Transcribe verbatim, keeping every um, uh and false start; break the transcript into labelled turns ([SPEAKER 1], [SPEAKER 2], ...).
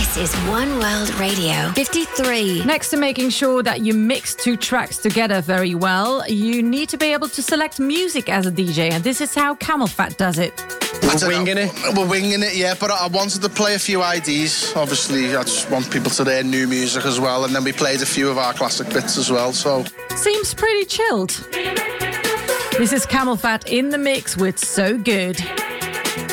[SPEAKER 1] This is One World Radio fifty-three.
[SPEAKER 2] Next to making sure that you mix two tracks together very well, you need to be able to select music as a D J, and this is how Camel Fat does it.
[SPEAKER 3] We're winging it. We're winging it, yeah, but I wanted to play a few I Ds. Obviously, I just want people to hear new music as well, and then we played a few of our classic bits as well, so...
[SPEAKER 2] Seems pretty chilled. This is Camel Fat in the mix with So Good.